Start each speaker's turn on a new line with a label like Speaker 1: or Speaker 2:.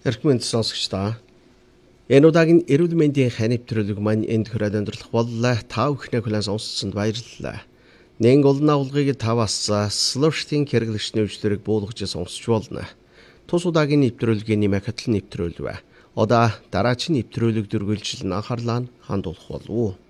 Speaker 1: Эрхмэнд сонсогчдоо. Энэ удаагийн эрүүл мэндийн хань нэвтрүүлэг маань энд хүрээд өндөрлөх боллоо. Та бүхний хүлээн сонсцсонд баярлалаа. Нэн олон агуулгыг таваас слуштын хэрэглэгчний үйлчлэрийг буулгаж сонсч болно. Тус удаагийн нэвтрүүлгийн нэмэхэд нэвтрүүлвэ. Одоо дараагийн нэвтрүүлэг дүргүүлжил анхаарлаа хандуулах болов уу?